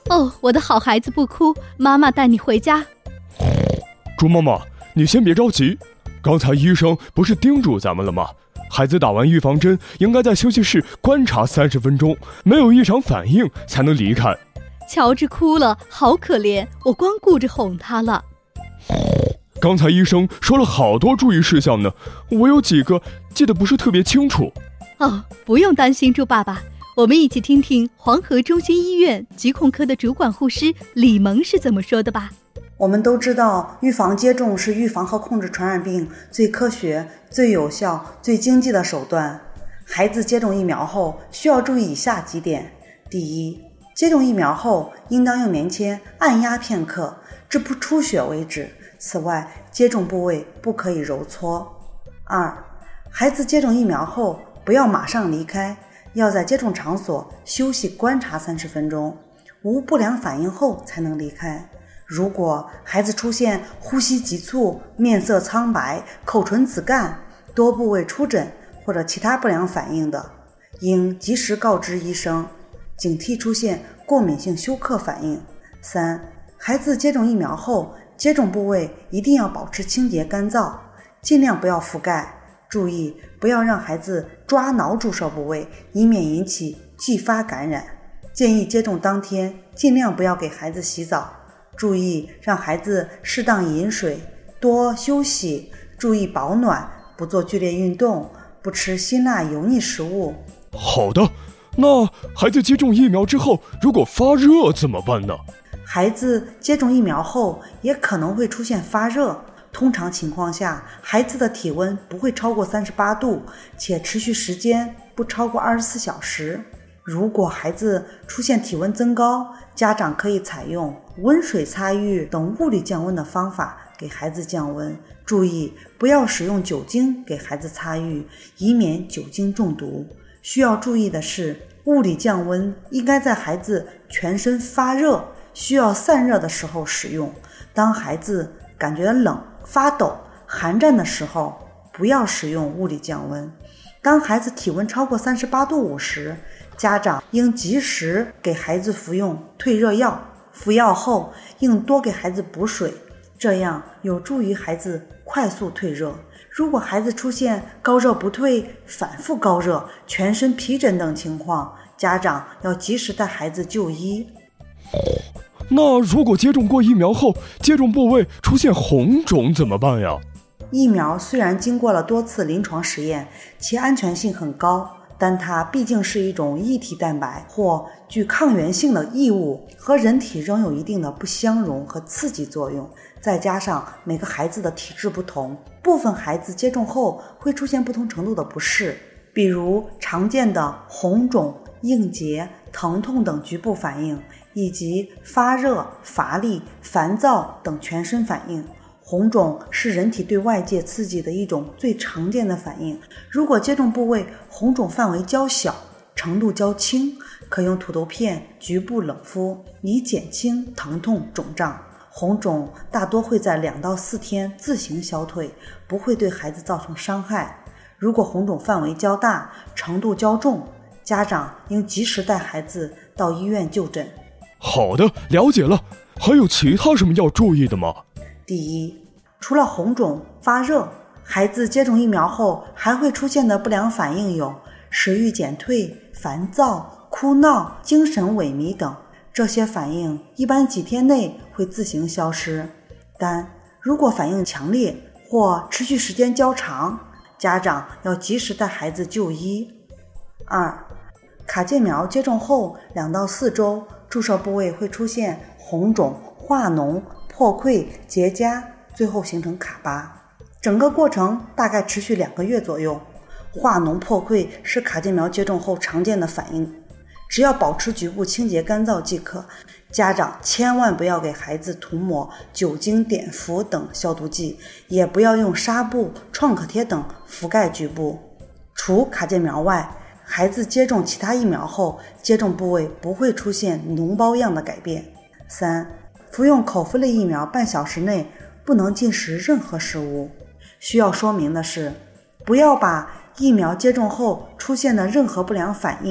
哦，我的好孩子不哭，妈妈带你回家。 猪妈妈，你先别着急，刚才医生不是叮嘱咱们了吗？孩子打完预防针应该在休息室观察30分钟，没有异常反应才能离开。 乔治哭了，好可怜，我光顾着哄他了。 刚才医生说了好多注意事项呢，我有几个记得不是特别清楚。 哦，不用担心，猪爸爸，我们一起听听黄河中心医院疾控科的主管护师李萌是怎么说的吧。 我们都知道，预防接种是预防和控制传染病最科学、最有效、最经济的手段。孩子接种疫苗后需要注意以下几点：第一，接种疫苗后应当用棉签按压片刻，至不出血为止。此外，接种部位不可以揉搓。二，孩子接种疫苗后不要马上离开，要在接种场所休息观察30分钟，无不良反应后才能离开。如果孩子出现呼吸急促、面色苍白、口唇紫干、多部位出疹或者其他不良反应的，应及时告知医生，警惕出现过敏性休克反应。三，孩子接种疫苗后，接种部位一定要保持清洁干燥，尽量不要覆盖，注意不要让孩子抓挠注射部位，以免引起继发感染。建议接种当天尽量不要给孩子洗澡，注意让孩子适当饮水，多休息，注意保暖，不做剧烈运动，不吃辛辣油腻食物。 好的，那孩子接种疫苗之后如果发热怎么办呢？ 孩子接种疫苗后也可能会出现发热，通常情况下，孩子的体温不会超过38度，且持续时间不超过24小时。如果孩子出现体温增高，家长可以采用温水擦浴等物理降温的方法给孩子降温，注意不要使用酒精给孩子擦浴，以免酒精中毒。需要注意的是，物理降温应该在孩子全身发热、需要散热的时候使用。当孩子感觉冷、发抖、寒战的时候，不要使用物理降温。当孩子体温超过38度5时，家长应及时给孩子服用退热药，服药后应多给孩子补水，这样有助于孩子快速退热。如果孩子出现高热不退、反复高热、全身皮疹等情况，家长要及时带孩子就医。 那如果接种过疫苗后，接种部位出现红肿怎么办呀？ 疫苗虽然经过了多次临床实验，其安全性很高，但它毕竟是一种异体蛋白或具抗原性的异物，和人体仍有一定的不相容和刺激作用。再加上每个孩子的体质不同，部分孩子接种后会出现不同程度的不适，比如常见的红肿、硬结、疼痛等局部反应，以及发热、乏力、烦躁等全身反应。红肿是人体对外界刺激的一种最常见的反应，如果接种部位红肿范围较小、程度较轻，可用土豆片局部冷敷，以减轻疼痛肿胀。红肿大多会在2到4天自行消退，不会对孩子造成伤害。如果红肿范围较大、程度较重，家长应及时带孩子到医院就诊。 好的，了解了。还有其他什么要注意的吗？ 第一，除了红肿、发热，孩子接种疫苗后还会出现的不良反应有食欲减退、烦躁、哭闹、精神萎靡等。这些反应一般几天内会自行消失，但如果反应强烈或持续时间较长，家长要及时带孩子就医。二，卡介苗接种后2到4周，注射部位会出现红肿、化脓、破溃、结痂，最后形成卡疤，整个过程大概持续2个月左右。化脓破溃是卡介苗接种后常见的反应，只要保持局部清洁干燥即可。家长千万不要给孩子涂抹酒精、碘伏等消毒剂，也不要用纱布、创可贴等覆盖局部。除卡介苗外，孩子接种其他疫苗后，接种部位不会出现脓包样的改变。三，服用口服类疫苗半小时内不能进食任何食物。需要说明的是，不要把疫苗接种后出现的任何不良反应